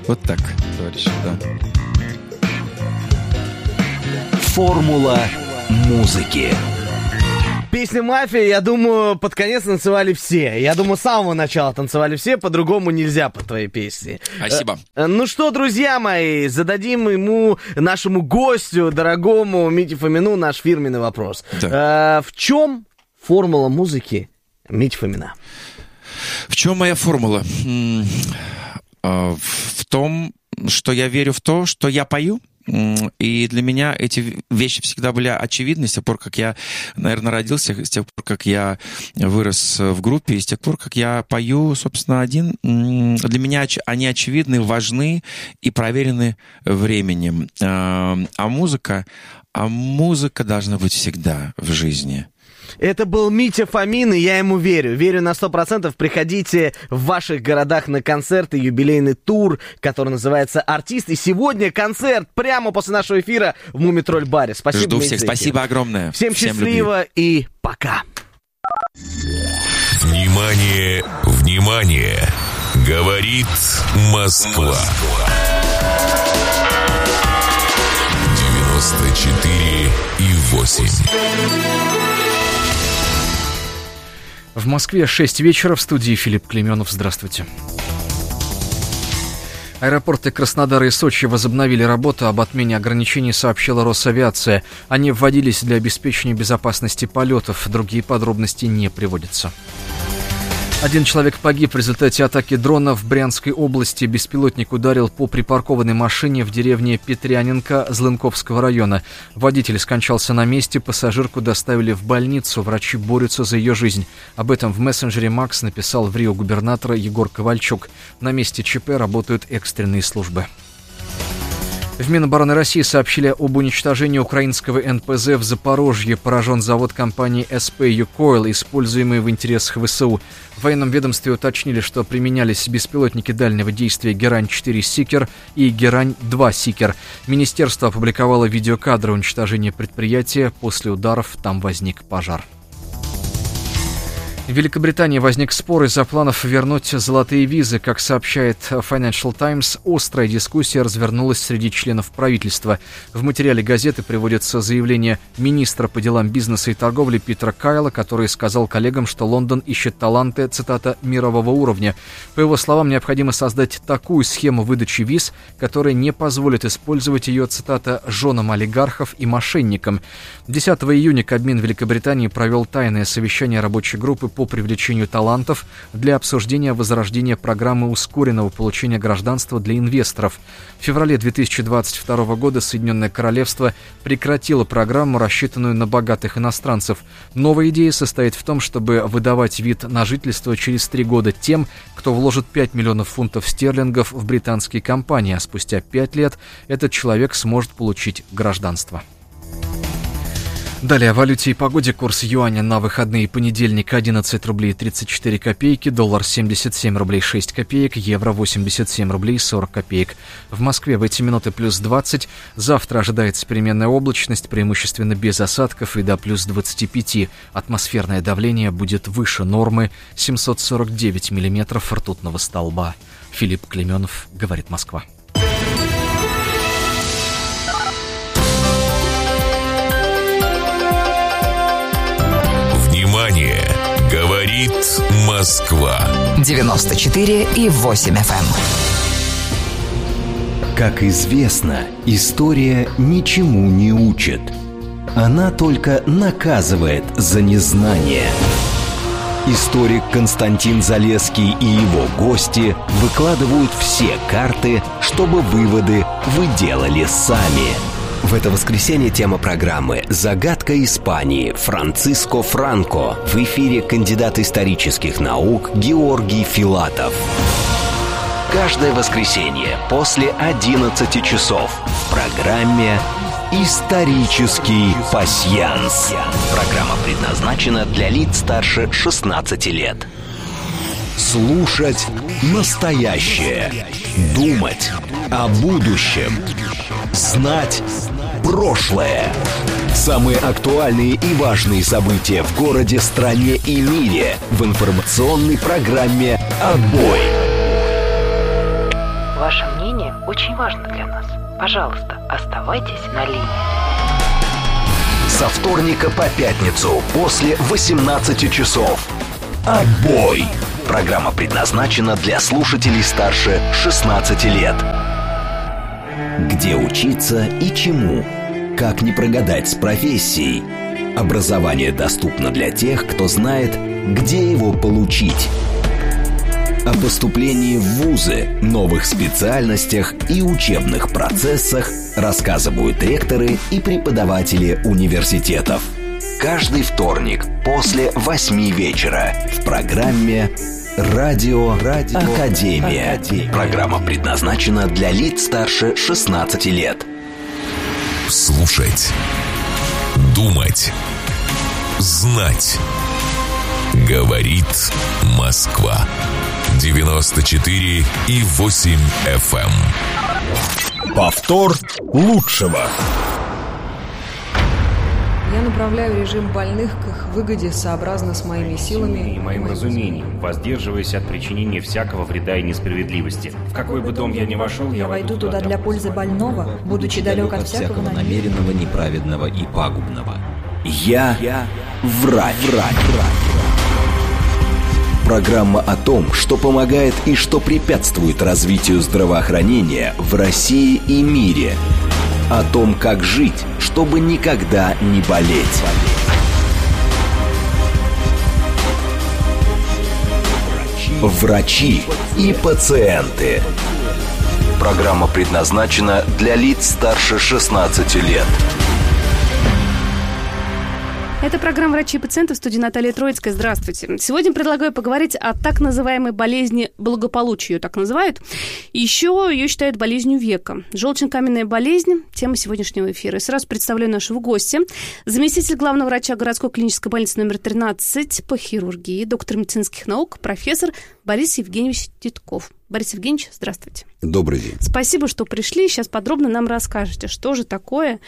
Вот так, товарищи, да. Формула музыки. Песню «Мафия», я думаю, под конец танцевали все. Я думаю, с самого начала танцевали все, по-другому нельзя по твоей песне. Спасибо. Ну что, друзья мои, зададим ему, нашему гостю, дорогому Мите Фомину, наш фирменный вопрос. Да. В чем формула музыки Мити Фомина? В чем моя формула? В том, что я верю в то, что я пою. И для меня эти вещи всегда были очевидны с тех пор, как я, наверное, родился, с тех пор, как я вырос в группе, и с тех пор, как я пою, собственно, один. Для меня они очевидны, важны и проверены временем. А музыка должна быть всегда в жизни. Это был Митя Фомин, и я ему верю. Верю на 100%. Приходите в ваших городах на концерты, юбилейный тур, который называется «Артист». И сегодня концерт прямо после нашего эфира в Мумитроль-баре. Спасибо. Жду всех. Спасибо огромное. Всем счастливо и пока. Внимание, внимание! Говорит Москва. 94,8. В Москве 6 вечера, в студии Филипп Клейменов. Здравствуйте. Аэропорты Краснодара и Сочи возобновили работу. Об отмене ограничений сообщила Росавиация. Они вводились для обеспечения безопасности полетов. Другие подробности не приводятся. Один человек погиб в результате атаки дрона в Брянской области. Беспилотник ударил по припаркованной машине в деревне Петряненко Злынковского района. Водитель скончался на месте, пассажирку доставили в больницу. Врачи борются за ее жизнь. Об этом в мессенджере Макс написал в Рио губернатор Егор Ковальчук. На месте ЧП работают экстренные службы. В Минобороны России сообщили об уничтожении украинского НПЗ в Запорожье. Поражен завод компании СП «Юкойл», используемый в интересах ВСУ. В военном ведомстве уточнили, что применялись беспилотники дальнего действия «Герань-4 Сикер» и «Герань-2 Сикер». Министерство опубликовало видеокадры уничтожения предприятия. После ударов там возник пожар. В Великобритании возник спор из-за планов вернуть золотые визы. Как сообщает Financial Times, острая дискуссия развернулась среди членов правительства. В материале газеты приводится заявление министра по делам бизнеса и торговли Питера Кайла, который сказал коллегам, что Лондон ищет таланты, цитата, «мирового уровня». По его словам, необходимо создать такую схему выдачи виз, которая не позволит использовать ее, цитата, «женам олигархов и мошенникам». 10 июня Кабмин Великобритании провел тайное совещание рабочей группы по привлечению талантов для обсуждения возрождения программы ускоренного получения гражданства для инвесторов. В феврале 2022 года Соединенное Королевство прекратило программу, рассчитанную на богатых иностранцев. Новая идея состоит в том, чтобы выдавать вид на жительство через 3 года тем, кто вложит 5 миллионов фунтов стерлингов в британские компании, а спустя 5 лет этот человек сможет получить гражданство. Далее о валюте и погоде. Курс юаня на выходные: понедельник 11 рублей 34 копейки, доллар 77 рублей 6 копеек, евро 87 рублей 40 копеек. В Москве в эти минуты плюс 20. Завтра ожидается переменная облачность, преимущественно без осадков, и до плюс 25. Атмосферное давление будет выше нормы, 749 миллиметров ртутного столба. Филипп Клейменов, говорит Москва. Внимание! Говорит Москва. 94,8 FM. Как известно, история ничему не учит. Она только наказывает за незнание. Историк Константин Залесский и его гости выкладывают все карты, чтобы выводы вы делали сами. В это воскресенье тема программы «Загадка Испании» Франциско Франко. В эфире кандидат исторических наук Георгий Филатов. Каждое воскресенье после 11 часов в программе «Исторический пасьянс». Программа предназначена для лиц старше 16 лет. Слушать настоящее. Думать о будущем. Знать прошлое. Самые актуальные и важные события в городе, стране и мире в информационной программе «Отбой». Ваше мнение желание очень важно для нас. Пожалуйста, оставайтесь на линии. Со вторника по пятницу после 18 часов. Отбой! Программа предназначена для слушателей старше 16 лет. Где учиться и чему? Как не прогадать с профессией? Образование доступно для тех, кто знает, где его получить. О поступлении в вузы, новых специальностях и учебных процессах рассказывают ректоры и преподаватели университетов. Каждый вторник после 8 вечера в программе «Радио Академия». Программа предназначена для лиц старше 16 лет. Слушать, думать, знать. Говорит Москва. 94,8 FM. Повтор лучшего. Я направляю режим больных к их выгоде сообразно с моими силами и моим разумением, воздерживаясь от причинения всякого вреда и несправедливости. В какой бы дом я ни вошел, я войду туда для пользы больного, будучи далек от всякого намеренного, неправедного и пагубного. Я врач. Программа о том, что помогает и что препятствует развитию здравоохранения в России и мире. О том, как жить, чтобы никогда не болеть. Врачи и пациенты. Программа предназначена для лиц старше 16 лет. Это программа «Врачи и пациенты», в студии Наталья Троицкая. Здравствуйте. Сегодня предлагаю поговорить о так называемой болезни благополучия, ее так называют. Еще ее считают болезнью века. Желчно-каменная болезнь – тема сегодняшнего эфира. И сразу представляю нашего гостя. Заместитель главного врача городской клинической больницы номер 13 по хирургии, доктор медицинских наук, профессор Борис Евгеньевич Титков. Борис Евгеньевич, здравствуйте. Добрый день. Спасибо, что пришли. Сейчас подробно нам расскажете, что же такое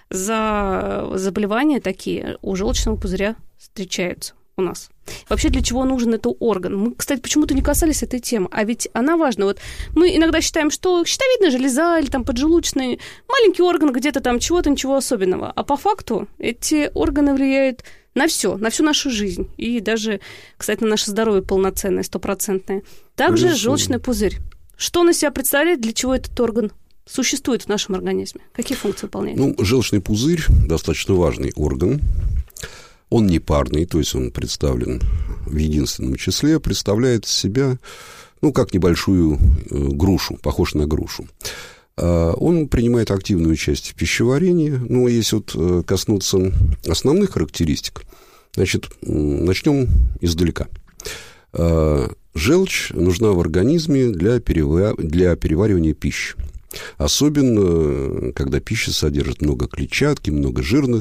за заболевания такие у желчного пузыря встречаются у нас. Вообще, для чего нужен этот орган? Мы, кстати, почему-то не касались этой темы, а ведь она важна. Вот мы иногда считаем, что щитовидная железа или там поджелудочный маленький орган, где-то там чего-то, ничего особенного. А по факту эти органы влияют на всю нашу жизнь. И даже, кстати, на наше здоровье полноценное, стопроцентное. Также желчный пузырь. Что он из себя представляет, для чего этот орган существует в нашем организме? Какие функции выполняет? Желчный пузырь достаточно важный орган. Он не парный, то есть он представлен в единственном числе, представляет из себя, как небольшую грушу, похож на грушу. Он принимает активную участие в пищеварении. Если коснуться основных характеристик, начнем издалека. Желчь нужна в организме для переваривания пищи. Особенно, когда пища содержит много клетчатки, много жира,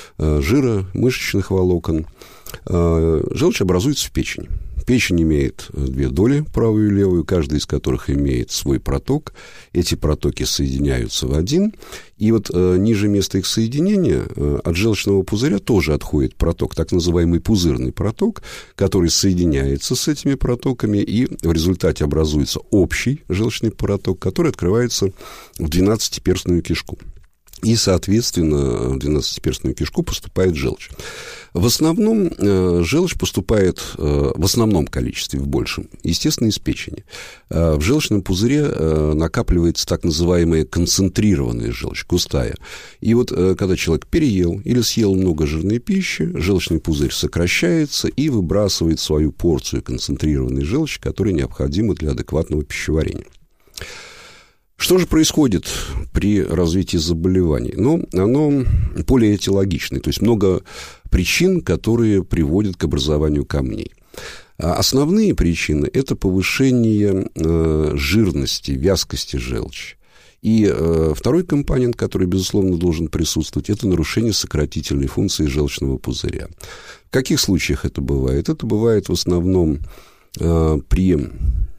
мышечных волокон. Желчь образуется в печени. Печень имеет две доли, правую и левую, каждая из которых имеет свой проток. Эти протоки соединяются в один. И ниже места их соединения от желчного пузыря тоже отходит проток, так называемый пузырный проток, который соединяется с этими протоками, и в результате образуется общий желчный проток, который открывается в 12-перстную кишку. И, соответственно, в 12-перстную кишку поступает желчь. В основном желчь поступает в основном количестве, в большем, естественно, из печени. В желчном пузыре накапливается так называемая концентрированная желчь, густая. И когда человек переел или съел много жирной пищи, желчный пузырь сокращается и выбрасывает свою порцию концентрированной желчи, которая необходима для адекватного пищеварения. Что же происходит при развитии заболеваний? Оно полиэтиологичное, то есть много причин, которые приводят к образованию камней. Основные причины – это повышение жирности, вязкости желчи. И второй компонент, который, безусловно, должен присутствовать, это нарушение сократительной функции желчного пузыря. В каких случаях это бывает? Это бывает в основном при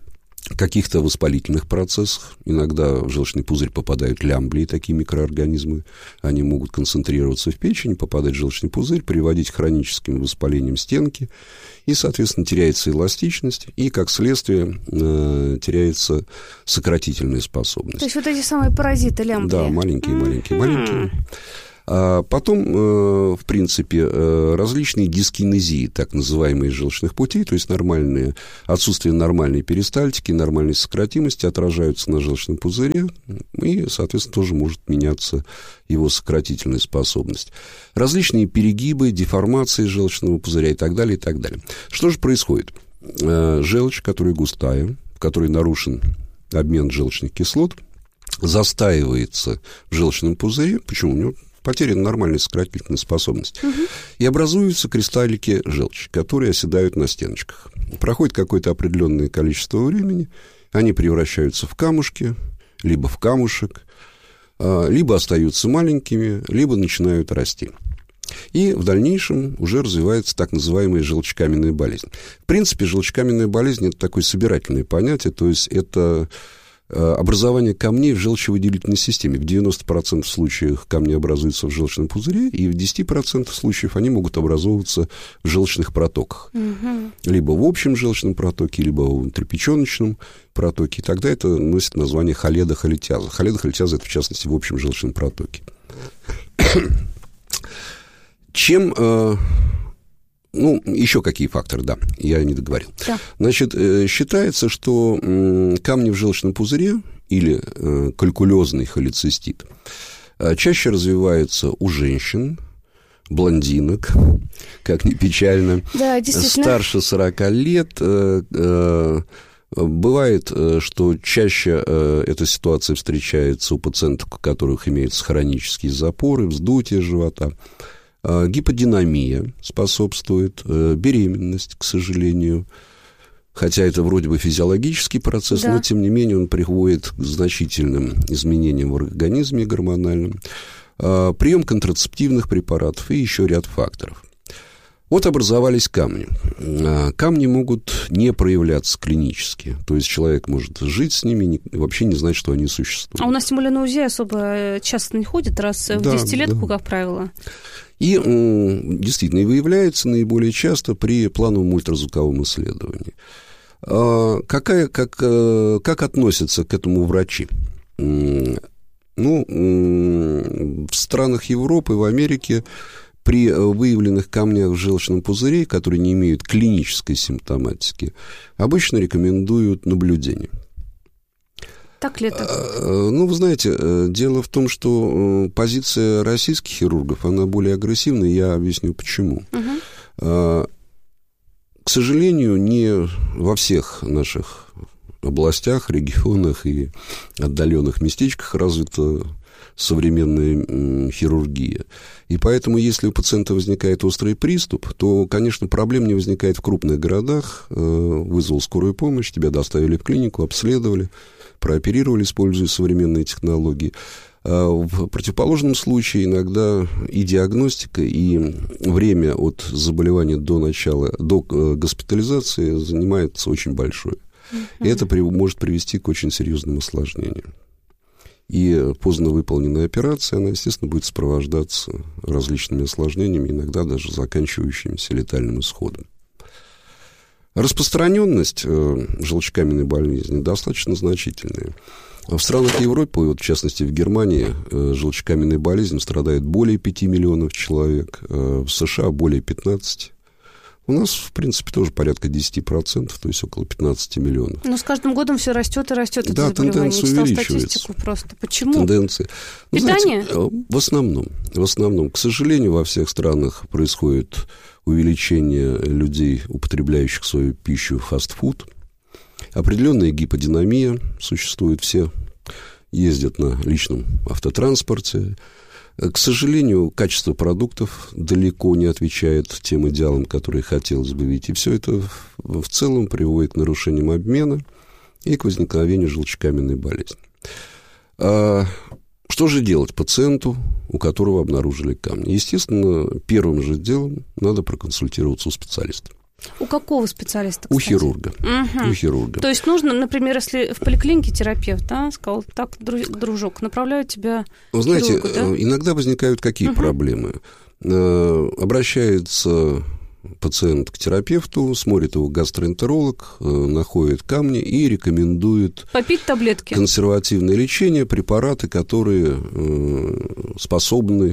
каких-то воспалительных процессах. Иногда в желчный пузырь попадают лямблии, такие микроорганизмы. Они могут концентрироваться в печени, попадать в желчный пузырь, приводить к хроническим воспалениям стенки. И, соответственно, теряется эластичность, и, как следствие, теряется сократительная способность. То есть вот эти самые паразиты лямблии. Да, маленькие. А потом, в принципе, различные дискинезии, так называемые желчных путей, то есть отсутствие нормальной перистальтики, нормальной сократимости отражаются на желчном пузыре, и, соответственно, тоже может меняться его сократительная способность. Различные перегибы, деформации желчного пузыря и так далее, и так далее. Что же происходит? Желчь, которая густая, в которой нарушен обмен желчных кислот, застаивается в желчном пузыре. Почему? У него потеряна нормальная сократительная способность. И образуются кристаллики желчи, которые оседают на стеночках. Проходит какое-то определенное количество времени, они превращаются в камушки, либо в камушек, либо остаются маленькими, либо начинают расти. И в дальнейшем уже развивается так называемая желчекаменная болезнь. В принципе, желчекаменная болезнь – это такое собирательное понятие, то есть это образование камней в желчевыделительной системе. В 90% случаев камни образуются в желчном пузыре, и в 10% случаев они могут образовываться в желчных протоках. Либо в общем желчном протоке, либо в внутрипеченочном протоке. И тогда это носит название холедохолитиаза. Холедохолитиаза – это, в частности, в общем желчном протоке. Чем... еще какие факторы, да, я не договорил. Да. Значит, считается, что камни в желчном пузыре или калькулезный холецистит чаще развиваются у женщин, блондинок, как ни печально, да, старше 40 лет. Бывает, что чаще эта ситуация встречается у пациенток, у которых имеются хронические запоры, вздутие живота. Гиподинамия способствует, беременность, к сожалению, хотя это вроде бы физиологический процесс, да, но тем не менее он приводит к значительным изменениям в организме гормональном, прием контрацептивных препаратов и еще ряд факторов. Вот образовались камни. Камни могут не проявляться клинически. То есть человек может жить с ними, вообще не знать, что они существуют. А у нас тем более на УЗИ особо часто не ходит, раз в десятилетку, как правило. И действительно, и выявляется наиболее часто при плановом ультразвуковом исследовании. Как относятся к этому врачи? В странах Европы, в Америке при выявленных камнях в желчном пузыре, которые не имеют клинической симптоматики, обычно рекомендуют наблюдение. Так ли это? Вы знаете, дело в том, что позиция российских хирургов, она более агрессивная, я объясню почему. К сожалению, не во всех наших областях, регионах и отдаленных местечках развита современная хирургия. И поэтому, если у пациента возникает острый приступ, то, конечно, проблем не возникает в крупных городах. Вызвал скорую помощь, тебя доставили в клинику, обследовали, прооперировали, используя современные технологии. В противоположном случае иногда и диагностика, и время от заболевания до госпитализации занимается очень большое. И это может привести к очень серьезным осложнениям. И поздно выполненная операция, она, естественно, будет сопровождаться различными осложнениями, иногда даже заканчивающимися летальным исходом. Распространенность желчекаменной болезни достаточно значительная. В странах Европы, вот в частности в Германии, желчекаменной болезнью страдает более 5 миллионов человек, в США более 15. У нас, в принципе, тоже порядка 10%, то есть около 15 миллионов. Но с каждым годом все растет и растет это заболевание. Да, тенденция увеличивается. Статистику просто. Почему? Тенденция. Питание? Знаете, в основном, к сожалению, во всех странах происходит увеличение людей, употребляющих свою пищу, фастфуд. Определенная гиподинамия существует. Все ездят на личном автотранспорте. К сожалению, качество продуктов далеко не отвечает тем идеалам, которые хотелось бы видеть. И все это в целом приводит к нарушениям обмена и к возникновению желчекаменной болезни. Что же делать пациенту, у которого обнаружили камни? Естественно, первым же делом надо проконсультироваться у специалиста. У какого специалиста, У кстати? хирурга. Угу. У хирурга. То есть нужно, например, если в поликлинике терапевт, да, сказал, так, дружок, направляю тебя Вы к знаете, хирургу, да? иногда возникают какие проблемы? Обращается пациент к терапевту, смотрит его гастроэнтеролог, находит камни и рекомендует попить таблетки. Консервативное лечение, препараты, которые способны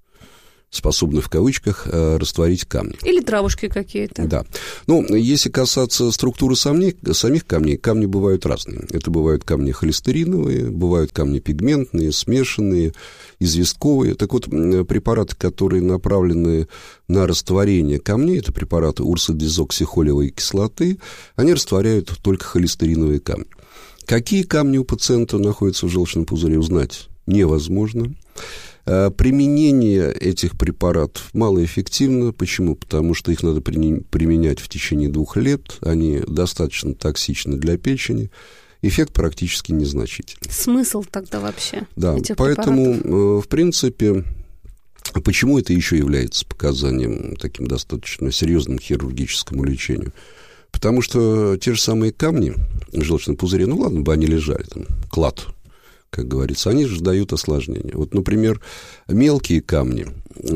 в кавычках растворить камни. Или травушки какие-то. Да. Ну, если касаться структуры самих камней, камни бывают разные. Это бывают камни холестериновые, бывают камни пигментные, смешанные, известковые. Так вот, препараты, которые направлены на растворение камней, это препараты урсодезоксихолевой кислоты, они растворяют только холестериновые камни. Какие камни у пациента находятся в желчном пузыре, узнать невозможно. Применение этих препаратов малоэффективно. Почему? Потому что их надо применять в течение 2 лет. Они достаточно токсичны для печени. Эффект практически незначительный. Смысл тогда вообще этих поэтому, препаратов? В принципе, почему это еще является показанием таким достаточно серьезным хирургическому лечению? Потому что те же самые камни в желчном пузыре, ну ладно бы они лежали, там, клад, как говорится, они же дают осложнения. Вот, например, мелкие камни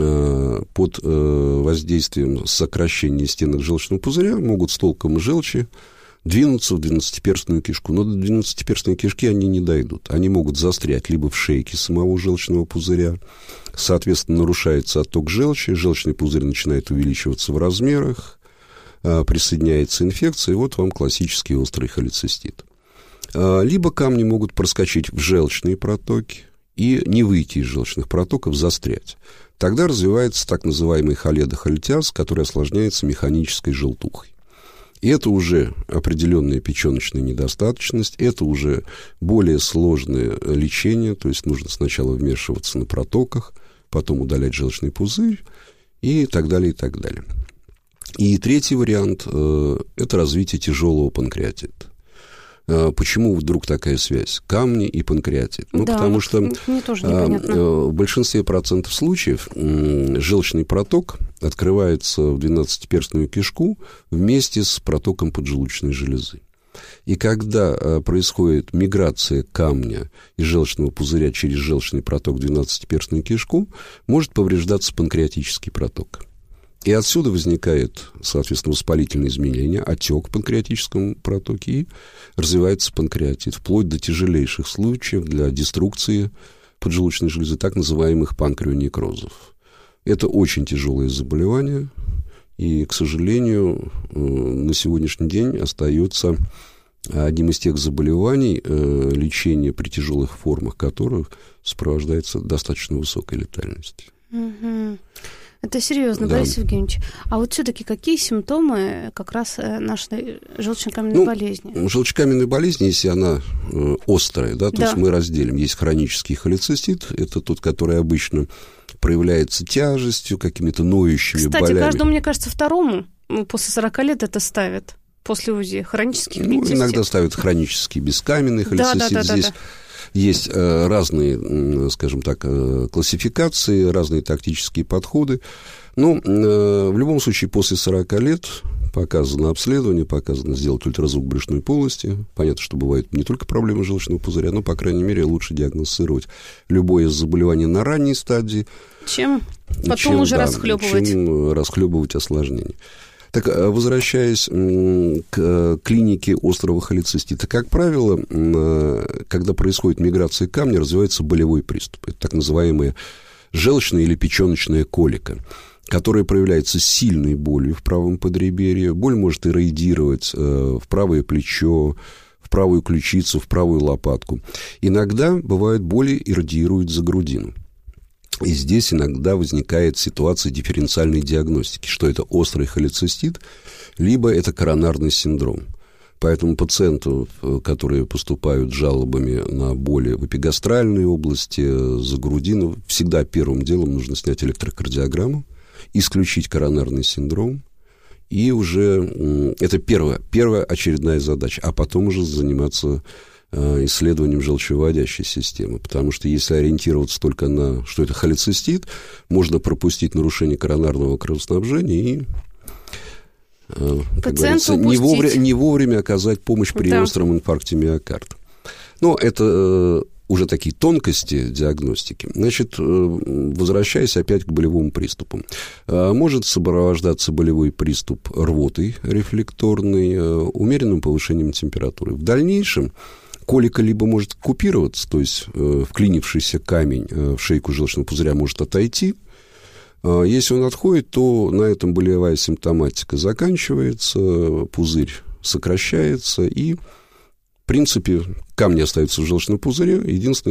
под воздействием сокращения стенок желчного пузыря могут с толком желчи двинуться в двенадцатиперстную кишку. Но до двенадцатиперстной кишки они не дойдут. Они могут застрять либо в шейке самого желчного пузыря, соответственно, нарушается отток желчи, желчный пузырь начинает увеличиваться в размерах, присоединяется инфекция, и вот вам классический острый холецистит. Либо камни могут проскочить в желчные протоки и не выйти из желчных протоков, застрять. Тогда развивается так называемый холедохолитиаз, который осложняется механической желтухой. И это уже определенная печеночная недостаточность, это уже более сложное лечение, то есть нужно сначала вмешиваться на протоках, потом удалять желчный пузырь и так далее, и так далее. И третий вариант – это развитие тяжелого панкреатита. Почему вдруг такая связь? Камни и панкреатит. Ну, да, потому что мне тоже непонятно. В большинстве процентов случаев желчный проток открывается в двенадцатиперстную кишку вместе с протоком поджелудочной железы. И когда происходит миграция камня из желчного пузыря через желчный проток в двенадцатиперстную кишку, может повреждаться панкреатический проток. И отсюда возникает, соответственно, воспалительные изменения, отек в панкреатическом протоке, и развивается панкреатит, вплоть до тяжелейших случаев для деструкции поджелудочной железы, так называемых панкреонекрозов. Это очень тяжелое заболевание, и, к сожалению, на сегодняшний день остается одним из тех заболеваний, лечение при тяжелых формах которых сопровождается достаточно высокой летальностью. Угу. Это серьезно, да. Борис Евгеньевич. А вот все-таки какие симптомы как раз нашей желчнокаменной болезни? Желчекаменная болезнь, если она острая, да, то есть мы разделим. Есть хронический холецистит, это тот, который обычно проявляется тяжестью, какими-то ноющими болями. Кстати, каждому, мне кажется, второму после 40 лет это ставят после УЗИ. Хронический холецистит. Иногда ставят хронический бескаменный холецистит. Здесь есть разные, скажем так, классификации, разные тактические подходы. Но в любом случае после 40 лет показано обследование, показано сделать ультразвук брюшной полости. Понятно, что бывают не только проблемы желчного пузыря, но, по крайней мере, лучше диагностировать любое заболевание на ранней стадии, чем потом уже расхлебывать. Чем расхлебывать осложнения. Так, возвращаясь к клинике острого холецистита, как правило, когда происходит миграция камня, развивается болевой приступ. Это так называемая желчная или печеночная колика, которая проявляется сильной болью в правом подреберье. Боль может иррадировать в правое плечо, в правую ключицу, в правую лопатку. Иногда, бывает, боли иррадиируют за грудину. И здесь иногда возникает ситуация дифференциальной диагностики, что это острый холецистит, либо это коронарный синдром. Поэтому пациенту, которые поступают с жалобами на боли в эпигастральной области, за грудину, всегда первым делом нужно снять электрокардиограмму, исключить коронарный синдром, и уже это первая очередная задача, а потом уже заниматься исследованием желчевыводящей системы, потому что если ориентироваться только на, что это холецистит, можно пропустить нарушение коронарного кровоснабжения и как говорится, не вовремя оказать помощь при остром инфаркте миокарда. Но это уже такие тонкости диагностики. Значит, возвращаясь опять к болевым приступам. Может сопровождаться болевой приступ рвотой рефлекторной, умеренным повышением температуры. В дальнейшем колика либо может купироваться, то есть вклинившийся камень в шейку желчного пузыря может отойти. Если он отходит, то на этом болевая симптоматика заканчивается, пузырь сокращается, и, в принципе, камни остаются в желчном пузыре. Единственное,